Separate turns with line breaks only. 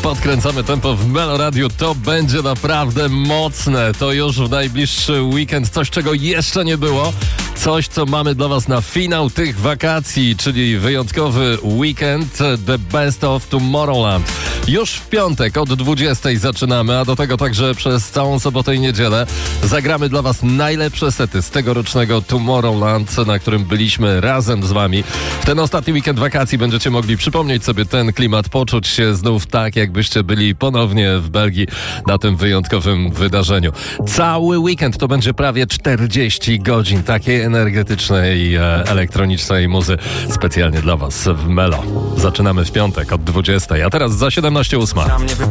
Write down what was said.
podkręcamy tempo w Melo Radiu. To będzie naprawdę mocne. To już w najbliższy weekend coś, czego jeszcze nie było. Coś, co mamy dla was na finał tych wakacji, czyli wyjątkowy weekend The Best of Tomorrowland. Już w piątek od 20 zaczynamy, a do tego także przez całą sobotę i niedzielę zagramy dla was najlepsze sety z tegorocznego Tomorrowland, na którym byliśmy razem z wami. W ten ostatni weekend wakacji będziecie mogli przypomnieć sobie ten klimat, poczuć się znów tak, jakbyście byli ponownie w Belgii na tym wyjątkowym wydarzeniu. Cały weekend to będzie prawie 40 godzin takiej energetycznej, elektronicznej muzy specjalnie dla was w Melo. Zaczynamy w piątek od 20, a teraz za 17:08.